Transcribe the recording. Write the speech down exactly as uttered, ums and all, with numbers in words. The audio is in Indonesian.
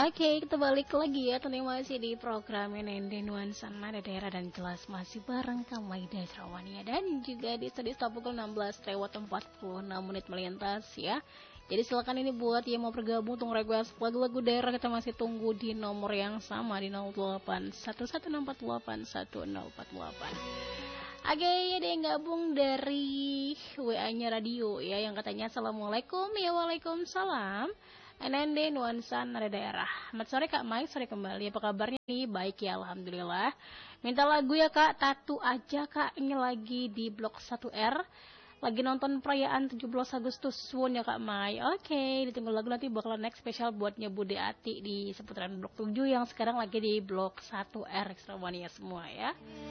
Oke, kita balik lagi ya. Tentunya masih di program Nende Nuansa Nada Daerah dan jelas masih bareng Kamaida Trawania dan juga di studio stop pukul enam belas lewat empat puluh enam menit melintas ya. Jadi silakan ini buat yang mau bergabung untuk request lagu-lagu daerah, kita masih tunggu di nomor yang sama di nol delapan satu satu enam empat delapan satu nol empat delapan. Oke, ada yang gabung dari W A-nya radio ya yang katanya Assalamualaikum. Ya Waalaikumsalam. Nende Nuansa Nada Daerah. Selamat sore Kak Mai, sore kembali. Apa kabarnya nih? Baik ya, alhamdulillah. Minta lagu ya Kak, Tatu aja Kak. Ini lagi di Blok satu R. Lagi nonton perayaan tujuh belas Agustus Won ya Kak Mai. Oke, ditunggu lagu nanti bakalan next spesial buatnya Bude Ati di seputaran Blok tujuh yang sekarang lagi di Blok satu R Extramania semua ya.